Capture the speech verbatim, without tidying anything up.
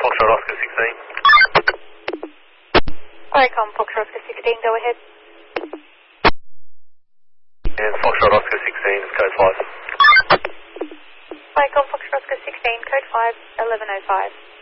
Foxtrot Oscar sixteen. Oricom Foxtrot Oscar sixteen, go ahead. And Foxtrot Oscar sixteen, code five. Oricom Foxtrot Oscar sixteen, code five, eleven oh five.